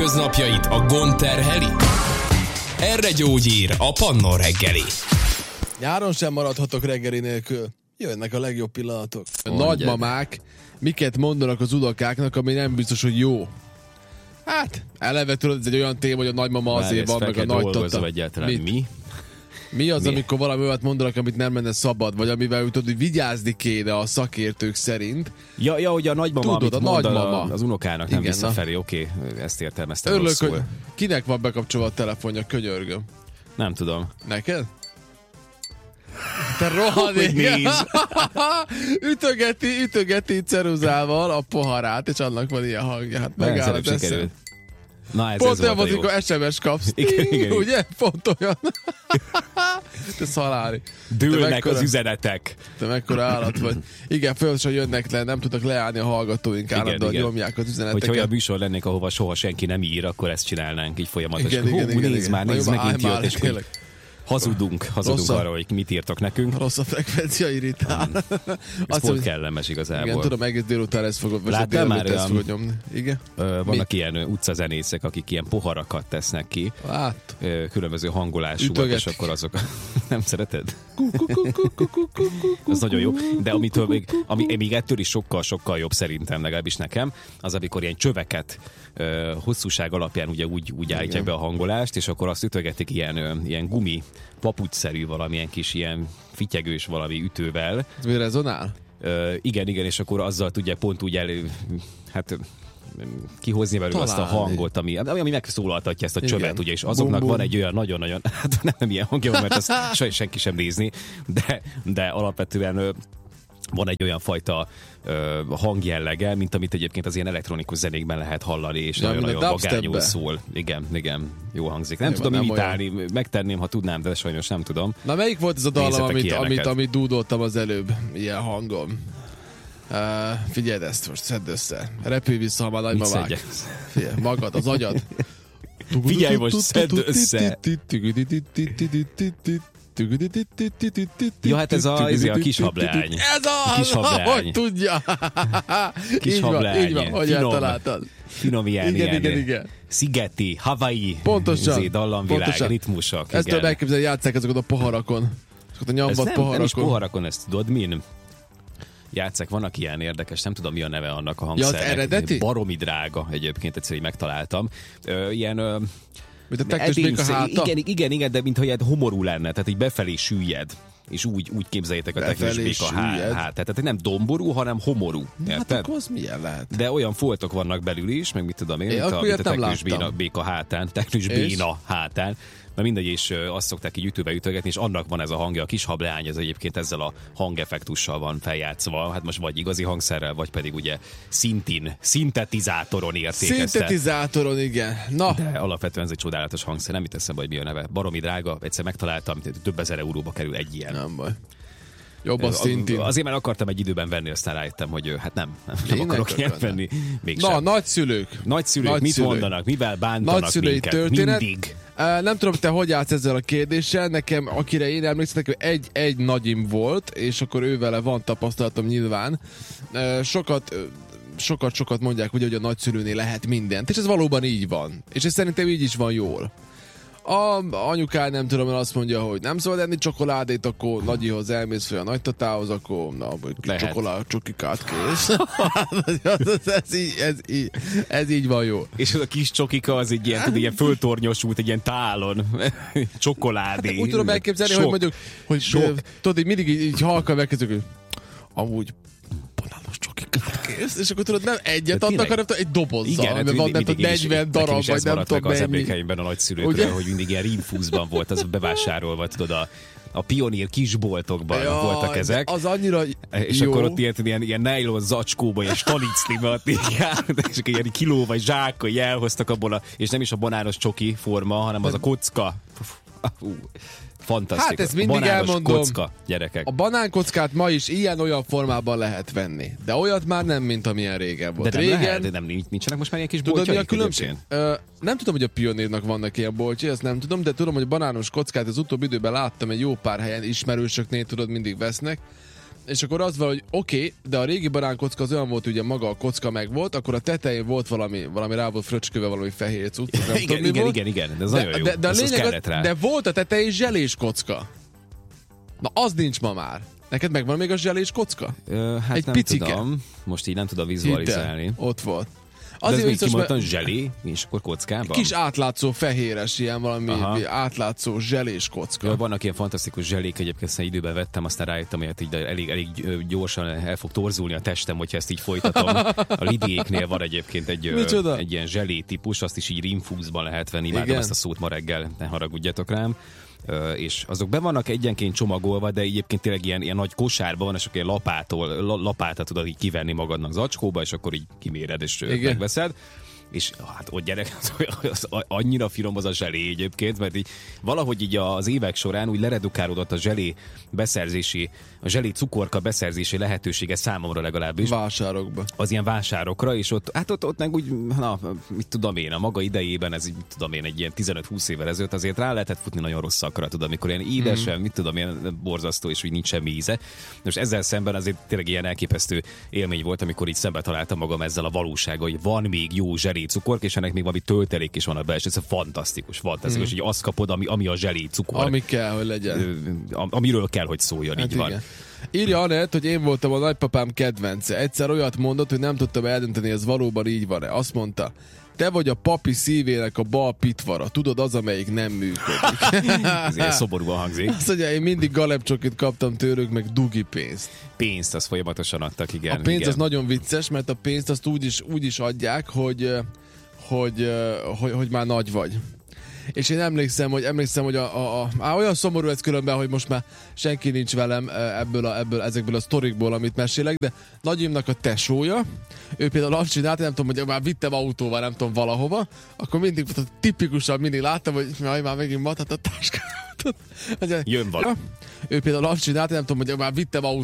hétköznapjait a gond terheli? Erre gyógyír a Pannon reggeli. Nyáron sem maradhatok reggeli nélkül. Jönnek a legjobb pillanatok. A nagymamák miket mondanak az unokáknak, ami nem biztos, hogy jó. Hát, eleve tudod, ez egy olyan téma, hogy a nagymama azért van, meg a nagytata. Mi az, amikor valami olyat mondanak, amit nem lenne szabad, vagy amivel tudod, hogy vigyázni kéne a szakértők szerint? Ja, hogy a nagymama, tudod, amit mond nagymama. az unokának, nem visszafelé. Oké, ezt értelmeztem Örülök, rosszul. hogy kinek van bekapcsolva a telefonja, könyörgöm. Nem tudom. Neked? Te rohadék! ütögeti ceruzával a poharát, és annak van ilyen hangja. Hát megáll az eszem. Na, ez pont olyan volt, amikor SMS kapsz. Igen. Ugye? Pont olyan. Te szalári. Dőlnek az üzenetek. Te mekkora állat vagy. Igen, folyamatosan jönnek le, nem tudnak leállni a hallgatóink, állandóan nyomják az üzeneteket. Hogyha olyan műsor lennék, ahova soha senki nem ír, akkor ezt csinálnánk így folyamatosan. Igen, Nézd megint jött, és tényleg. Hazudunk arra, hogy mit írtak nekünk. Rossz a frekvencia, irritál. Ez pont kellemes igazából. Igen, tudom, egész délután ezt fogod, láttál már olyan, nyomni. Igen? Vannak ilyen utcazenészek, akik ilyen poharakat tesznek ki. Hát. Különböző hangolásúak, és akkor azok... Nem szereted? Az nagyon jó. De ami még ettől is sokkal jobb szerintem, legalábbis nekem, az amikor ilyen csöveket hosszúság alapján ugye úgy állítják be a hangolást, és akkor azt ütögetik ilyen gumi papucsszerű valamilyen kis ilyen fityegős valami ütővel. Ez mi rezonál? Igen, és akkor azzal tudja pont úgy kihozni belőle azt a hangot, ami megszólaltatja ezt a csövet, ugye, és azoknak van egy olyan nagyon-nagyon, hát nem ilyen hangja, mert azt senki sem nézni, de alapvetően van egy olyan fajta hangjellege, mint amit egyébként az ilyen elektronikus zenékben lehet hallani, és nagyon-nagyon vagányul szól. Igen, jó hangzik. Nem tudom imitálni, megtenném, ha tudnám, de sajnos nem tudom. Na melyik volt ez a dallam, amit dúdoltam az előbb, ilyen hangom? Figyeld ezt most, szedd össze. Repülj vissza, ha már nagymamák. Figyelj, magad, az agyad. Figyelj most, szedd össze. Ja, hát ez a kis hableány. Ez hogy tudja? Kis hableány. Hogy eltaláltad. Finom ilyen. Szigeti, Hawaii. Pontosan. Dallamvilág, ritmusok. Ezt tudom elképzelni, játsszák azokat a poharakon. Azokat a nyomvat poharakon. Nem is poharakon, ezt tudod min? Játszák, vannak ilyen érdekes, nem tudom mi a neve annak a hangszernek. Ja, az eredeti? Baromi drága egyébként, egyszerűen megtaláltam. Ilyen... Mint a teknős béka háta? Igen, de mintha ilyen homorú lenne, tehát így befelé süllyed. És úgy képzeljétek a teknős béka hátát. Tehát nem domború, hanem homorú. Hát akkor az milyen lehet? De olyan foltok vannak belül is, meg mit tudom én, mint a teknős béka hátán. Teknős béna hátán. Mert mindegy, és azt szokták így ütőbe ütögetni, és annak van ez a hangja. A kis hableány, ez egyébként ezzel a hangeffektussal van feljátszva. Hát most vagy igazi hangszerrel, vagy pedig ugye szintetizátoron értékezte. Szintetizátoron, igen. Na. De alapvetően ez egy csodálatos hangszer, nem jut eszembe, hogy mi a neve. Baromi drága, egyszer megtaláltam, több ezer euróba kerül egy ilyen. Nem baj. Jobb a szintin. Azért már akartam egy időben venni, aztán rájöttem, hogy hát nem akarok ilyet venni. Na, nagyszülők. Mit mondanak, mivel bántanak minket? Történet. Mindig. Nem tudom, te hogy állsz ezzel a kérdéssel. Nekem, akire én emlékszem, egy nagyim volt, és akkor ővele van tapasztalatom nyilván. Sokat mondják, ugye, hogy a nagyszülőnél lehet mindent, és ez valóban így van. És ez szerintem így is van jól. A anyukád nem tudom, azt mondja, hogy nem szabad enni csokoládét, akkor nagyihoz elmész fel a nagytatához, akkor csokolád, csokikát kész. ez így van jó. És az a kis csokika az egy ilyen föltornyosult, egy ilyen tálon. Csokoládé. Úgy tudom elképzelni, hogy mondjuk, hogy tudod, így mindig így halkan megkezdők, hogy amúgy banános csokikát kész, és akkor tudod, nem egyet adnak, hanem egy dobozzal, amiben van nem 40 darab, vagy nem tudom mennyi. Az emlékeimben a nagyszülőkről, hogy mindig ilyen rímfúzban volt az bevásárolva, tudod, a pionír kisboltokban voltak ezek. Az annyira és jó. akkor ott ilyen nylon zacskóba, ilyen stanicliba, és ilyen kiló vagy zsákkal elhoztak abból, és nem is a banános csoki forma, hanem az a kocka. Fantasztikus. Hát ezt mindig elmondom. Kocka, gyerekek. A banánkockát ma is ilyen-olyan formában lehet venni. De olyat már nem, mint amilyen régen volt. De nem régen... lehet, de nincsenek most már ilyen kis boltjaik. Tudod, mi a különbség? Nem tudom, hogy a Pionérnak vannak ilyen boltjai, ezt nem tudom, de tudom, hogy banános kockát az utóbbi időben láttam egy jó pár helyen, ismerősöknél tudod, mindig vesznek. és akkor az van, hogy oké, de a régi banánkocka az olyan volt, ugye maga a kocka meg volt, akkor a tetején volt valami rá volt fröcsköve, valami fehér cucc. Igen, de ez nagyon jó. De a lényeg, de volt a tetején zselés kocka. Na, az nincs ma már. Neked megvan még a zselés kocka? Hát egy nem picike. Tudom. Most így nem tudom vizualizálni. Ott volt. Azért még kimondtam, zselé, és akkor kockában? Kis átlátszó fehéres, ilyen valami átlátszó zselés kocka. Ja, vannak ilyen fantasztikus zselék, egyébként ezt időben vettem, aztán rájöttem, hogy így elég gyorsan el fog torzulni a testem, hogyha ezt így folytatom. A Lidiéknél van egyébként egy ilyen zselé típus, azt is így rimfúzban lehet venni, imádom ezt a szót ma reggel, ne haragudjatok rám. És azok be vannak egyenként csomagolva, de egyébként tényleg ilyen nagy kosárban van, és akkor ilyen lapáttal tudod így kivenni magadnak zacskóba, és akkor így kiméred, és megveszed. És hát ott gyerek, az annyira finom az a zselé egyébként, mert így valahogy így az évek során úgy leredukálódott a zselé beszerzési, a zselé cukorka beszerzési lehetősége számomra legalábbis. Vásárokba. Az ilyen vásárokra, és ott meg úgy, mit tudom én, a maga idejében, ez így, tudom én, egy ilyen 15-20 évvel ezelőtt azért rá lehetett futni nagyon rosszakra, tudom, amikor ilyen édesen, mit tudom, ilyen borzasztó, és úgy nincs semmi íze. Most ezzel szemben azért tényleg ilyen elképesztő élmény volt, amikor így szembe találtam magam ezzel a valósággal, hogy van még jó zselé cukork, és ennek még valami töltelék is van a belső. Ez fantasztikus, hogy azt kapod, ami a zselé cukor. Ami kell, hogy legyen. Amiről kell, hogy szóljon, hát így igen. Van. Írja Anett, hogy én voltam a nagypapám kedvence. Egyszer olyat mondott, hogy nem tudtam eldönteni, ez valóban így van-e. Azt mondta, te vagy a papi szívének a bal pitvara. Tudod, az, amelyik nem működik. Ez ilyen szomorúan hangzik. Azt mondja, én mindig galepcsokit kaptam tőlük, meg dugi pénzt. Pénzt, azt folyamatosan adtak, igen. A pénz az nagyon vicces, mert a pénzt azt úgy is adják, hogy már nagy vagy. És én emlékszem, hogy olyan szomorú ez különben, hogy most már senki nincs velem ezekből a sztorikból, amit mesélek, de nagyimnak a tesója, ő például azt csinált, nem tudom, hogy már vittem autóval, nem tudom, valahova, akkor mindig tipikusan mindig láttam, hogy már megint mathat a táskát. Jön valami. Ő például azt csinált, nem tudom, hogy már vittem autóval,